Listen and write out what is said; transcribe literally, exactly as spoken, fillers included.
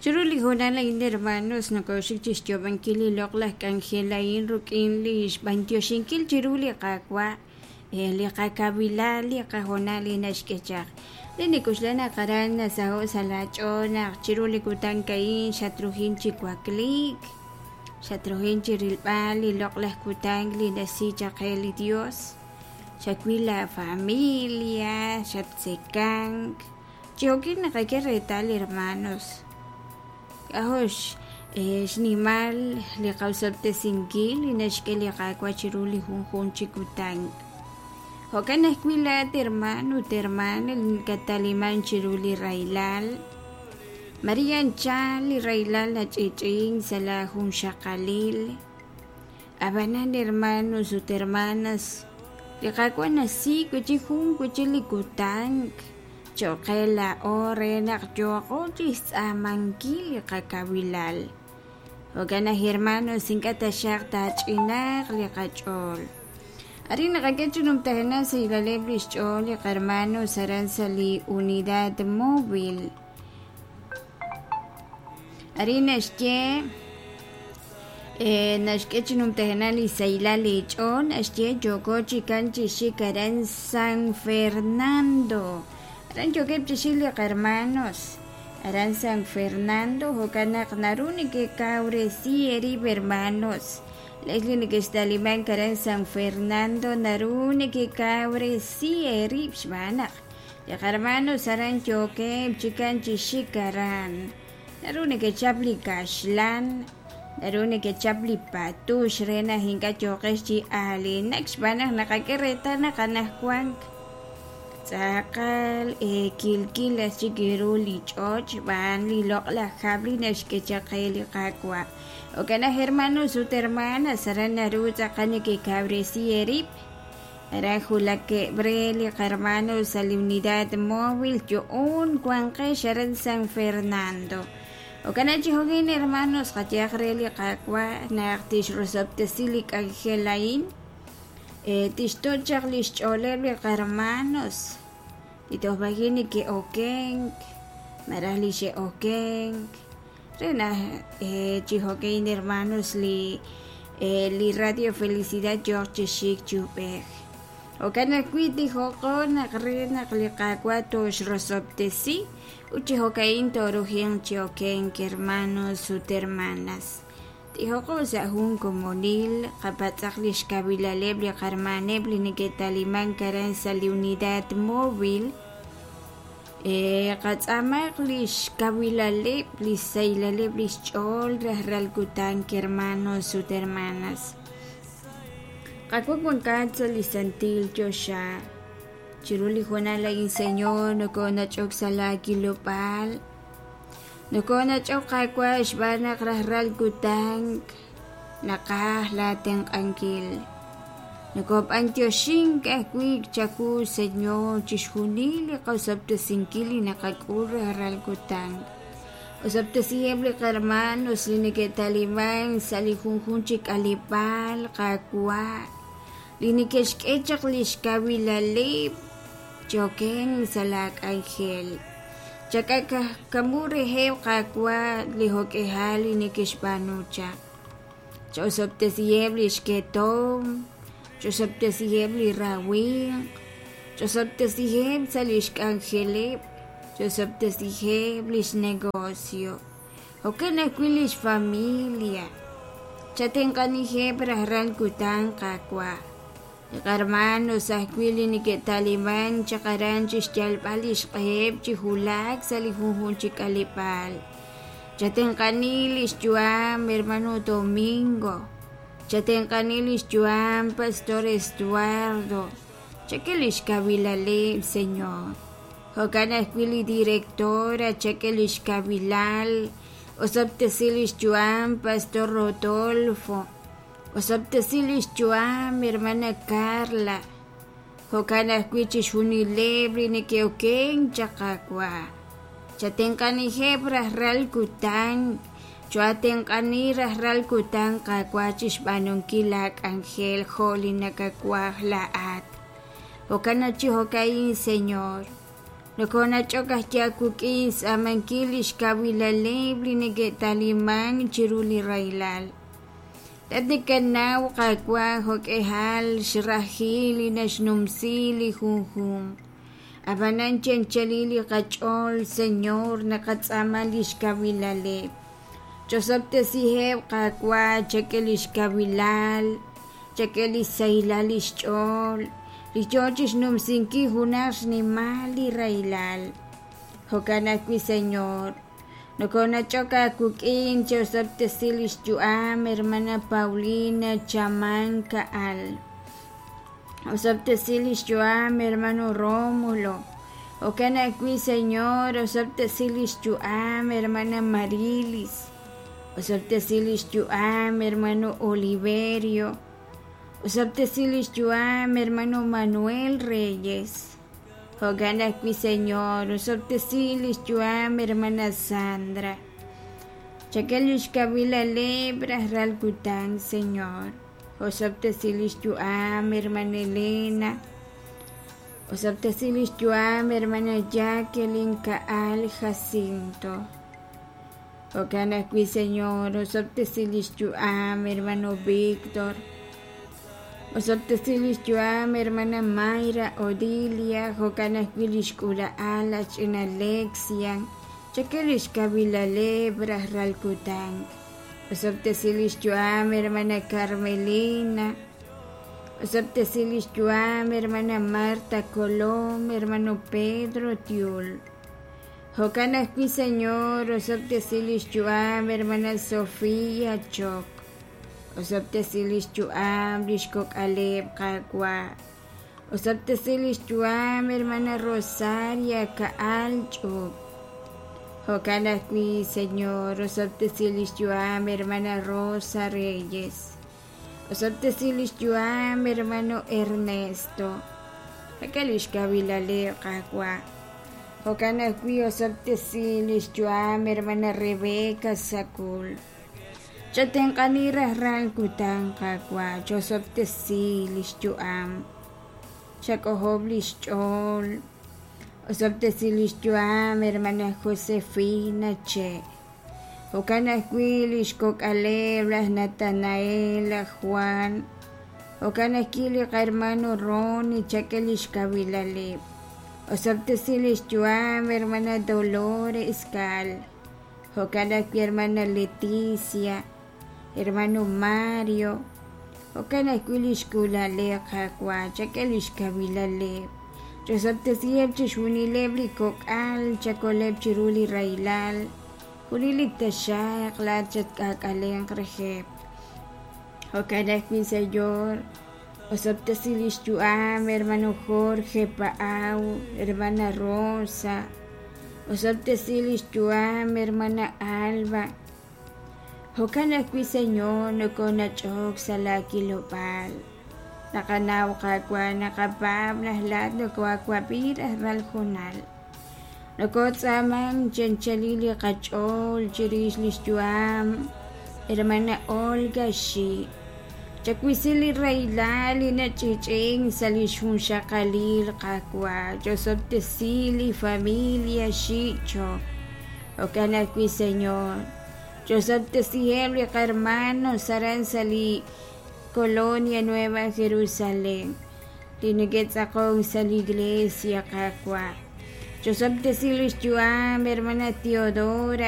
Churuli jonala in hermanos no koshik chischoban kili lokla kangela in rukin lish bantioshinkil chiruli kakwa li kakabila li kajonali nashkechak lini kuslana karana sao salachona chiruli kutankain shatrujin chikwaklik shatrujin chirilbali lokla kutangli nasicha keli Dios shakwila familia shatsekang chihokin nakakeretal hermanos Ahosh, es nimal li causarte singil y nashke li cacuachiruli junjun chicutang. Hokan escuela termano terman el cataliman chiruli railal. Marian chal y railal la chiching sala jun shakalil. Abanan hermanos sus hermanas. Li cacuan así cuchijun cuchili kutang. Chokela orenak jokotis amankili kakabilal. Ogana hermano sinkata shakta chinak li kachol. Ari nakakachunum tahena sa ilaleblis chol li hermano saran sa li unidad móvil. Ari nashke eh nashkechunum tahena li sa ilali chol nashke joko chikanchi shikaran San Fernando. Aran joquep chile hermanos, aran San Fernando, jocanak naruni que caure si eri hermanos. Leslie ni que está liman caran San Fernando, naruni que caure si eri shmanak. Ya hermanos aran joquep chican chishikaran. Naruni que chapli kashlan, naruni que chapli patush rena hinga joquechi ali. Next banak nakakereta nakanahkuank. Sakal eh kilkil la chigiruli choch van li lok la habli nashke chakeli kakwa. Okana hermano su hermana sarana ruta kani que cabresi erip. Era jula que breli hermano sa la unidad móvil yo un cuanque sharan San Fernando. Okana chihogin hermanos katiagreli kakwa na artish rosopte silik angelain. Eh, tisto charlis cholerle hermanos. Ito bagini que okeng, maralishe okeng. Rena eh chihokein hermanos li eh, li radio felicidad George Chic Chupek. Okana kwiti hokon akrena klikakwa tosh rosoptesi. Uchihokein toruhin chiokeng hermanos sus hermanas. Tihoko sa hun komunil kapataklish kabila lebli karmanebli ni ketaliman karan sa unidad móvil eh katsamaklish kabila lebli sa ilalebli chol rahral kutan hermanos sus hermanas kakukwan katsa lisantil Joshua chiruli jonala inseñor no konachok sa lagi lopal Nukona chokay kwa isbana krahral kutang nakahlateng angkil. Nukop antioshing kakwig chaku senyor chishunili kausapta singkili nakakura haral kutang. Usapta siyemli karman usliniketaliman salihunhunchik alipal kakwa. Linikeshkechak lishkawilalip chokeng salak angel. Chaka kamuri heu kakwa lihok ehali ni kishbanucha. Chosop te siebli shketom. Chosop te siebli rawing. Chosop te sieb salish angelip. Chosop te siebli negocio. Okena kwilish familia. Chaten kaniheb rahran kutang kakwa. Hermano sa kwili ni ketaliman chakaran chisyal palish kaheb chihulak sa lihuhun chikalipal. Chaten kanilis juam hermano Domingo. Chaten kanilis juam Pastor Estuardo. Chakelish kabilale Señor. Hokana kwili directora chakelish kabilal. Osaptesilis juam Pastor Rodolfo. Osaptesilis juam hermana Carla. Hokana kwichish hunilebri ni keokeng chakakwa. Chaten kani hebra ral kutang. Chuaten kani ral kutang kakwachish banong kilak angel holi nakakwa laat. Hokana chihokain Señor. Nokona chokas yakukis amankilish kawilalebli nege talimang chiruli railal. Tatikanaw kakwa hokehal shirahili nashnumsili hunhum. Abanan chenchalili kachol señor nakatsamalish kawilaleb. Chosopte siheb kakwa chekelish kawilal. Chekelish sailalish chol. Lichochish numsinki hunash ni mali railal. Hokanakwi señor. Nokona choka kukin chosopte silish juam hermana Paulina chamanka al. Osopte silish juam hermano Rómulo. Hokanakwi señor. Osopte silish juam hermana Marilis. Osopte silish juam hermano Oliverio. Usapte silish juam hermano Manuel Reyes. Hoganakwi señor. Usapte silish juam hermana Sandra. Chakelish kabila lebra ralkutan señor. Usapte silish juam hermana Elena. Usapte silish juam hermana Jacqueline Kaal Jacinto. Hoganakwi señor. Usapte silish juam hermano Víctor. Osopte silish juam hermana Mayra Odilia, hokanakvilish kula alach en Alexia, chakelish kabila lebra ralkutan. Osopte silish juam hermana Carmelina. Osopte silish juam hermana Marta Colom, hermano Pedro Tiul. Hokanakvi señor, osopte silish juam hermana Sofía Choc. Osopte silish juam lishkok aleb kakwa. Osopte silish juam hermana Rosaria Kaal Chuk. Hokanakwi señor. Osopte silish juam hermana Rosa Reyes. Osopte silish juam hermano Ernesto. Hakalish kabila aleb kakwa. Hokanakwi osopte silish juam hermana Rebeca Sakul. Chaten kanira ral kutang kakwa, chosopte silish juam. Chakohoblish chol. Osopte silish juam, hermana Josefina che. Hokanakilish kok aleblas Natanaela Juan. Hokanakili hermano Ronnie chakelish kabilaleb. Osopte silish juam, hermana Dolores Cal. Hokanakwi hermana Leticia. Hermano Mario, hokanakvilish kulale kakwa, chakelish kabilale. Chosopte sieb chishunileb likok al, chakoleb chiruli railal. Hulilik tashayak lachat kakaleng reheb. Hokanakvi señor. Osopte silish juam, hermano Jorge Paau, hermana Rosa. Osopte silish juam, hermana Alba. Hokanakwi señor nokona chok sa laki lopal. Nakanaw kakwa nakapam lahlat nokwa kwapira raljonal. Nokot samang chenchalili kachol chirishlish juam. Hermana Olga shi. Chakwisili railali na chiching salishun shakalil kakwa. Josopte sili familia shicho. Hokanakwi señor. Josopte siempre hermano saran sali Colonia Nueva Jerusalén. Tinigeta con sali iglesia kakwa. Josopte silish juam hermana Teodora.